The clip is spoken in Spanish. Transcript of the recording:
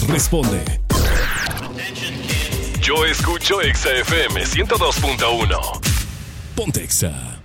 responde. Yo escucho Exa FM 102.1. Ponte Exa.